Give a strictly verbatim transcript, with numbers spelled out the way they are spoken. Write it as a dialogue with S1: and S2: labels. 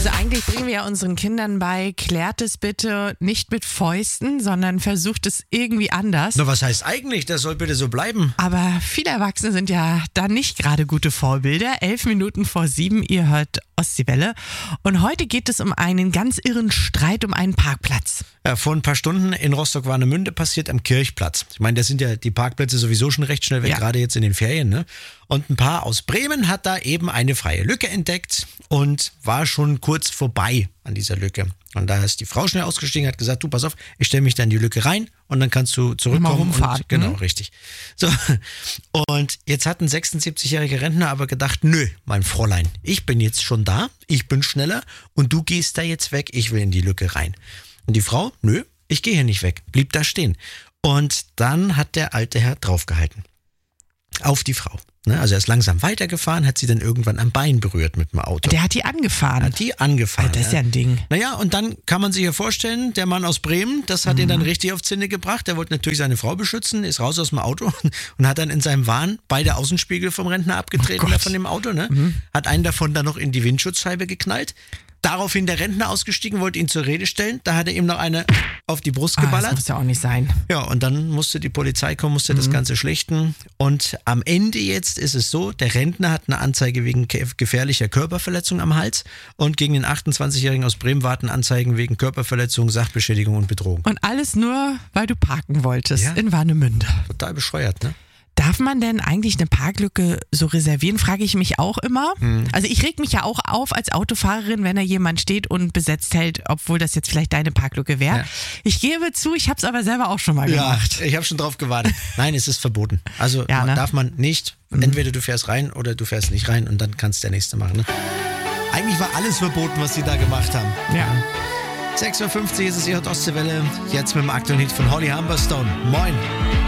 S1: Also eigentlich bringen wir ja unseren Kindern bei, klärt es bitte nicht mit Fäusten, sondern versucht es irgendwie anders.
S2: Na, was heißt eigentlich? Das soll bitte so bleiben.
S1: Aber viele Erwachsene sind ja da nicht gerade gute Vorbilder. Elf Minuten vor sieben, ihr hört Ostseewelle. Und heute geht es um einen ganz irren Streit um einen Parkplatz.
S2: Ja, vor ein paar Stunden in Rostock-Warnemünde passiert am Kirchplatz. Ich meine, da sind ja die Parkplätze sowieso schon recht schnell weg,
S1: Ja.
S2: gerade jetzt in den Ferien, ne? Und ein Paar aus Bremen hat da eben eine freie Lücke entdeckt und war schon kurz vorbei an dieser Lücke. Und da ist die Frau schnell ausgestiegen, hat gesagt, du, pass auf, ich stelle mich da in die Lücke rein und dann kannst du zurückkommen.
S1: Mal rumfahren,
S2: Und, genau,
S1: ne?
S2: richtig. So, und jetzt hat ein sechsundsiebzigjähriger Rentner aber gedacht, nö, mein Fräulein, ich bin jetzt schon da, ich bin schneller und du gehst da jetzt weg, ich will in die Lücke rein. Und die Frau, nö, ich gehe hier nicht weg, blieb da stehen. Und dann hat der alte Herr draufgehalten. Auf die Frau. Ne? Also er ist langsam weitergefahren, hat sie dann irgendwann am Bein berührt mit dem Auto.
S1: Der hat die angefahren.
S2: Hat die angefahren.
S1: Das ist ja ein Ding.
S2: Naja, und dann kann man sich ja vorstellen, der Mann aus Bremen, das hat ihn dann richtig auf Zinne gebracht. Der wollte natürlich seine Frau beschützen, ist raus aus dem Auto und hat dann in seinem Wahn beide Außenspiegel vom Rentner abgetreten,
S1: Oh
S2: da
S1: Gott.
S2: von dem Auto. Ne? Hat einen davon dann noch in die Windschutzscheibe geknallt. Daraufhin der Rentner ausgestiegen, wollte ihn zur Rede stellen. Da hat er ihm noch eine auf die Brust
S1: Ah, das
S2: geballert.
S1: muss ja auch nicht sein.
S2: Ja, und dann musste die Polizei kommen, musste das Ganze schlichten. Und am Ende jetzt ist es so, der Rentner hat eine Anzeige wegen ke- gefährlicher Körperverletzung am Hals und gegen den achtundzwanzigjährigen aus Bremen warten Anzeigen wegen Körperverletzung, Sachbeschädigung und Bedrohung.
S1: Und alles nur, weil du parken wolltest
S2: Ja.
S1: in Warnemünde.
S2: Total bescheuert, ne?
S1: Darf man denn eigentlich eine Parklücke so reservieren, frage ich mich auch immer. Also ich reg mich ja auch auf als Autofahrerin, wenn da jemand steht und besetzt hält, obwohl das jetzt vielleicht deine Parklücke wäre.
S2: Ja.
S1: Ich gebe zu, ich habe es aber selber auch schon mal gemacht.
S2: ich habe schon drauf gewartet. Nein, es ist verboten. Also
S1: Ja,
S2: man-
S1: ne?
S2: darf man nicht. Entweder du fährst rein oder du fährst nicht rein und dann kannst der Nächste machen. Ne? Eigentlich war alles verboten, was sie da gemacht haben.
S1: Ja.
S2: sechs Uhr fünfzig ist es, ihr hört Ostseewelle. Jetzt mit dem aktuellen Hit von Holly Humberstone. Moin.